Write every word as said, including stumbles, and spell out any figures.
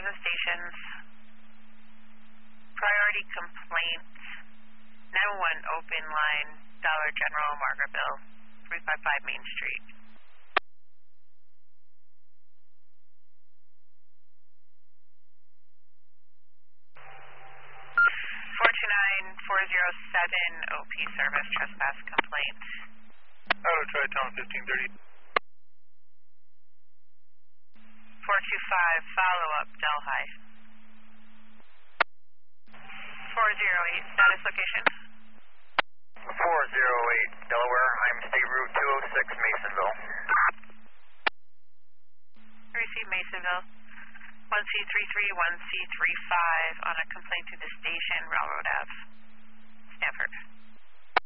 the stations. Priority complaints. nine one one open line, Dollar General, Margaretville, three five five Main Street. four two nine four zero seven O P service trespass complaint. Auto Tri-Town fifteen thirty. four two five follow up Delhi. four zero eight status location. four zero eight Delaware, I'm State Route two oh six Masonville. Receive Masonville. one C three three one C three five on a complaint to the station, Railroad Ave, Stanford.